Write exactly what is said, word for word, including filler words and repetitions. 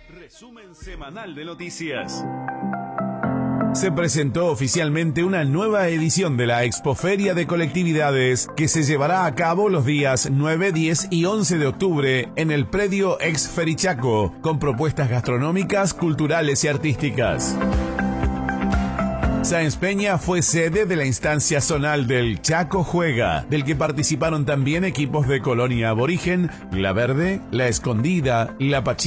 Resumen semanal de noticias. Se presentó oficialmente una nueva edición de la Expoferia de Colectividades que se llevará a cabo los días nueve, diez y once de octubre en el predio Ex Ferichaco, con propuestas gastronómicas, culturales y artísticas. Sáenz Peña fue sede de la instancia zonal del Chaco Juega, del que participaron también equipos de Colonia Aborigen, La Verde, La Escondida, La Pachita.